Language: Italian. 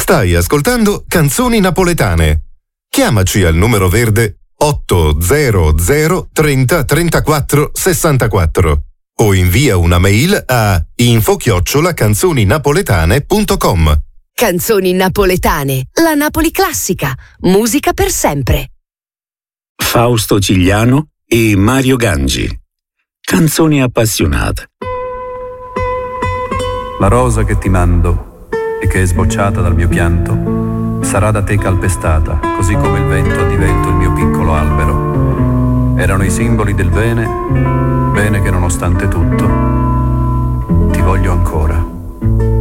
Stai ascoltando Canzoni Napoletane. Chiamaci al numero verde 800 30 34 64 o invia una mail a info@canzoninapoletane.com. Canzoni napoletane, la Napoli classica, musica per sempre. Fausto Cigliano e Mario Gangi. Canzoni appassionate. La rosa che ti mando e che è sbocciata dal mio pianto sarà da te calpestata, così come il vento addivento il mio piccolo albero. Erano i simboli del bene, bene che nonostante tutto ti voglio ancora.